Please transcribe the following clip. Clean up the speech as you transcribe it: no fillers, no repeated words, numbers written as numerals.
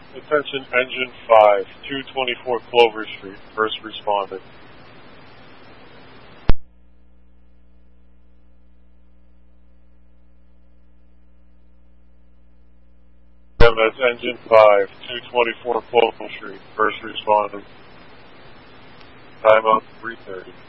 Attention Engine 5, 224 Clover Street, first responded. That's Engine 5, 224 Clover Street, first responded. Time up 3:30.